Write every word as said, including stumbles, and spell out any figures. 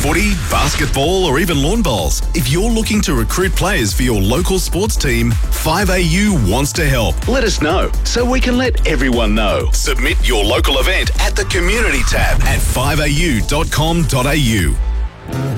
Footy, basketball or even lawn bowls. If you're looking to recruit players for your local sports team, five A U wants to help. Let us know so we can let everyone know. Submit your local event at the Community tab at five a u dot com dot a u.